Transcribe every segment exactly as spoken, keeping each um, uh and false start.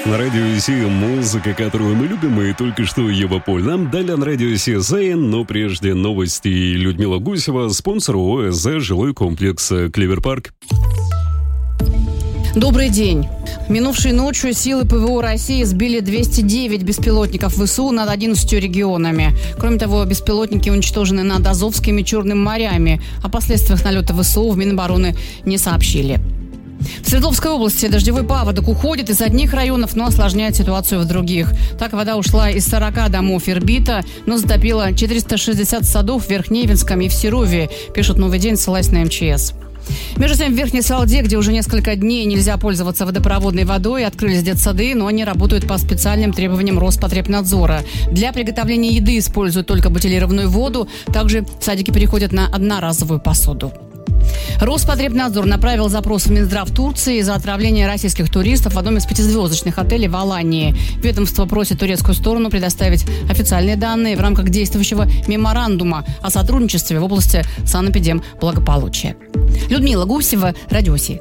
На радио Си музыка, которую мы любим, и только что Ева Поль нам дали на радио Си Зейн, но прежде новости. Людмила Гусева, спонсор ООО «Жилой комплекс Клевер Парк». Добрый день. Минувшей ночью силы ПВО России сбили двести девять беспилотников ВСУ над одиннадцатью регионами. Кроме того, беспилотники уничтожены над Азовским и Черным морями. О последствиях налета ВСУ в Минобороны не сообщили. В Свердловской области дождевой паводок уходит из одних районов, но осложняет ситуацию в других. Так вода ушла из сорока домов Ирбита, но затопила четыреста шестьдесят садов в Верхневинском и в Серове, пишут «Новый день», ссылаясь на эм че эс. Между тем, в Верхней Салде, где уже несколько дней нельзя пользоваться водопроводной водой, открылись детсады, но они работают по специальным требованиям Роспотребнадзора. Для приготовления еды используют только бутилированную воду, также садики переходят на одноразовую посуду. Роспотребнадзор направил запрос в Минздрав Турции за отравление российских туристов в одном из пятизвездочных отелей в Алании. Ведомство просит турецкую сторону предоставить официальные данные в рамках действующего меморандума о сотрудничестве в области санэпидемблагополучия. Людмила Гусева, Радио Си.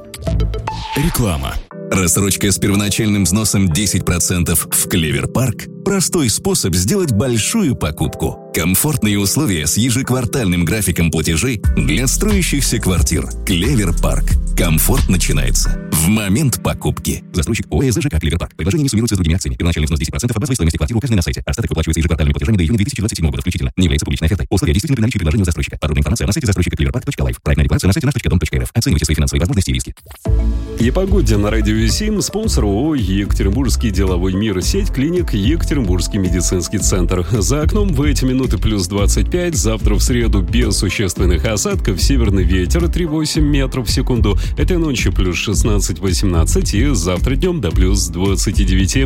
Реклама. Рассрочка с первоначальным взносом десять процентов в Клевер Парк – простой способ сделать большую покупку. Комфортные условия с ежеквартальным графиком платежей для строящихся квартир. Клевер Парк. Комфорт начинается в момент покупки. Застройщик ООО ЖК Клевер Парк. Предложение не суммируется с другими акциями. Первоначальный взнос десять процентов от базовой стоимости квартиры указаны на сайте. Остаток выплачивается ежеквартальными платежами до июня две тысячи двадцать седьмого года включительно. Не является публичной офертой. Условия действительно при наличии предложения у застройщика. Подробная информация на сайте застройщика клевер парк точка лайф. Проектная декларация на сайте наш точка дом точка эр эф. Оценивайте свои финансовые возможности и риски. И погоде на радио Си спонсор ООО «Екатеринбургский деловой мир», сеть клиник «Екатеринбургский медицинский центр». За окном в эти минуты плюс двадцать пять, завтра в среду без существенных осадков, северный ветер три целых восемь десятых метров в секунду, этой ночью плюс шестнадцать восемнадцать и завтра днем до плюс двадцать девять.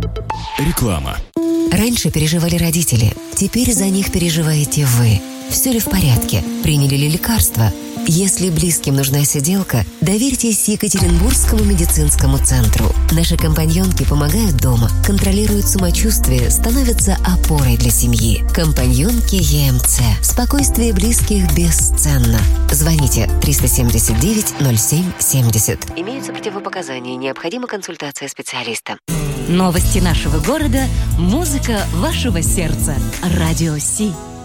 Реклама. Раньше переживали родители, теперь за них переживаете вы. Все ли в порядке? Приняли ли лекарства? Если близким нужна сиделка, доверьтесь Екатеринбургскому медицинскому центру. Наши компаньонки помогают дома, контролируют самочувствие, становятся опорой для семьи. Компаньонки ЕМЦ. Спокойствие близких бесценно. Звоните триста семьдесят девять ноль семь семьдесят. Имеются противопоказания, необходима консультация специалиста. Новости нашего города, музыка вашего сердца. Радио Си.